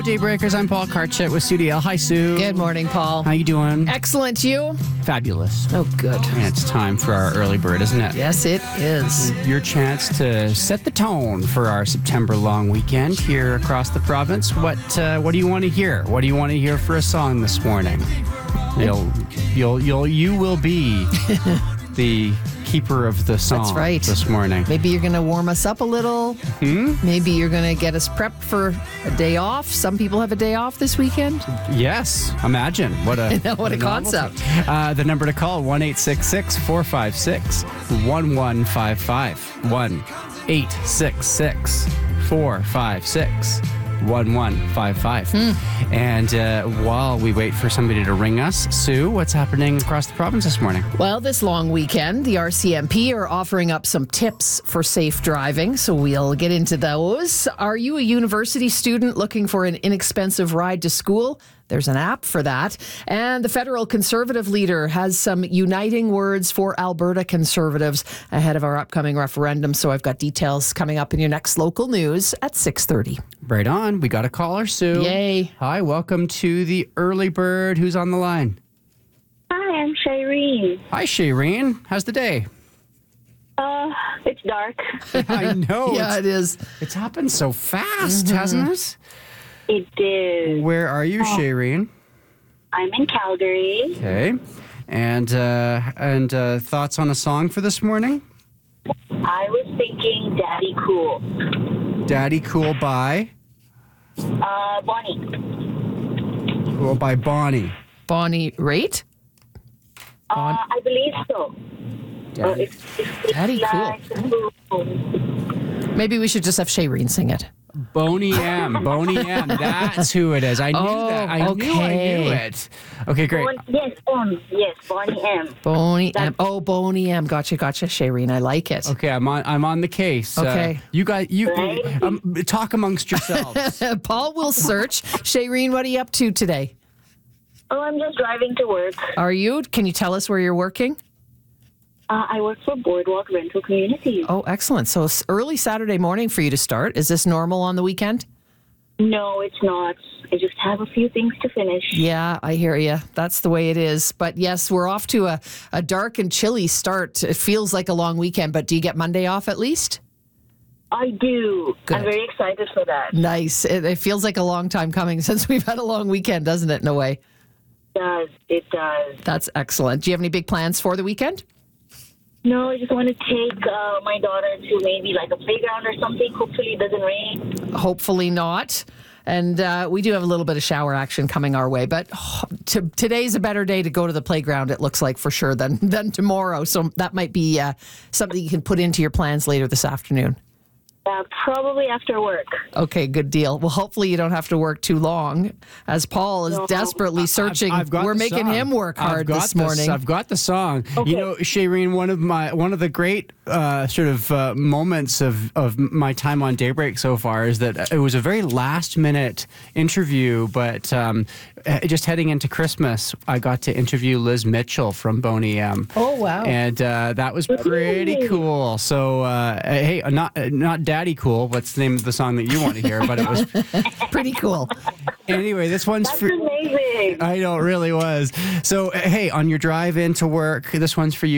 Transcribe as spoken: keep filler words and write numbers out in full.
Hello, Daybreakers. I'm Paul Karchett with Sue D L. Hi, Sue. Good morning, Paul. How you doing? Excellent. You? Fabulous. Oh, good. And it's time for our early bird, isn't it? Yes, it is. Your chance to set the tone for our September long weekend here across the province. What uh, What do you want to hear? What do you want to hear for a song this morning? You'll, you'll, you'll, you will be the keeper of the song. That's right. This morning. Maybe you're going to warm us up a little. Hmm? Maybe you're going to get us prepped for a day off. Some people have a day off this weekend. Yes. Imagine. What a, know, what a novelty. concept. Uh, the number to call, one eight six six, four five six, one one five five. one eight six six, four five six, one one five five. Hmm. And uh, while we wait for somebody to ring us, Sue, what's happening across the province this morning? Well, this long weekend, the R C M P are offering up some tips for safe driving, so we'll get into those. Are you a university student looking for an inexpensive ride to school? There's an app for that. And the federal Conservative leader has some uniting words for Alberta Conservatives ahead of our upcoming referendum. So I've got details coming up in your next local news at six thirty. Right on. We got a caller, Sue. Yay. Hi, welcome to the Early Bird. Who's on the line? Hi, I'm Shireen. Hi, Shireen. How's the day? Uh, it's dark. I know. Yeah, it's, it is. it's happened so fast, Mm-hmm. hasn't it? It did. Where are you, Shireen? I'm in Calgary. Okay. And uh, and uh, thoughts on a song for this morning? I was thinking Daddy Cool. Daddy Cool by? Uh, Bonnie. Cool by Bonnie. Bonnie Raitt? Uh, I believe so. Uh, Daddy. it's, it's, it's Daddy like Cool. Maybe we should just have Shireen sing it. Boney M. Boney M. That's who it is. I knew Oh, that. I knew I knew okay. it. Okay, great. Bon- yes, um, yes, Bonnie M. Bonnie That's- M. Oh, Bonnie M. Gotcha, gotcha, Shireen. I like it. Okay, I'm on. I'm on the case. Okay. Uh, you guys, you Right. um, talk amongst yourselves. Paul will search. Shireen, what are you up to today? Oh, I'm just driving to work. Are you? Can you tell us where you're working? Uh, I work for Boardwalk Rental Communities. Oh, excellent. So it's early Saturday morning for you to start. Is this normal on the weekend? No, it's not. I just have a few things to finish. Yeah, I hear you. That's the way it is. But yes, we're off to a, a dark and chilly start. It feels like a long weekend, but do you get Monday off at least? I do. Good. I'm very excited for that. Nice. It, it feels like a long time coming since we've had a long weekend, doesn't it, in a way? It does. It does. That's excellent. Do you have any big plans for the weekend? No, I just want to take uh, my daughter to maybe like a playground or something. Hopefully it doesn't rain. Hopefully not. And uh, we do have a little bit of shower action coming our way, but oh, t- today's a better day to go to the playground, it looks like, for sure, than, than tomorrow. So that might be uh, something you can put into your plans later this afternoon. Uh, probably after work. Okay, good deal. Well, hopefully you don't have to work too long, as Paul is No. desperately searching. I've got We're the making song. him work I've hard got this the- morning. I've got the song. Okay. You know, Shireen, one of my one of the great uh, sort of uh, moments of, of my time on Daybreak so far is that it was a very last minute interview, but um, uh, just heading into Christmas, I got to interview Liz Mitchell from Boney M. Oh, wow. And uh, that was pretty Really? cool. So, uh, hey, not not Daddy Cool. What's the name of the song that you want to hear? But it was Pretty cool. anyway. This one's That's for. amazing. I know, it really was. So, hey, on your drive into work, this one's for you.